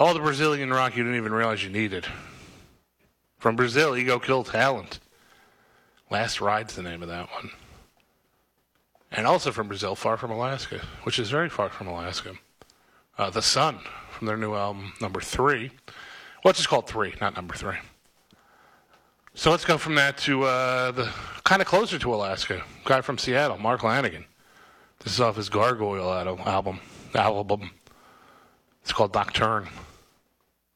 All the Brazilian rock you didn't even realize you needed. From Brazil, Ego Kill Talent. Last Ride's the name of that one. And also from Brazil, Far From Alaska, which is very far from Alaska. The Sun, from their new album, number 3. Well, it's just called 3, not number 3. So let's go from that to the kind of closer to Alaska. Guy from Seattle, Mark Lanegan. This is off his Gargoyle album. It's called Nocturne.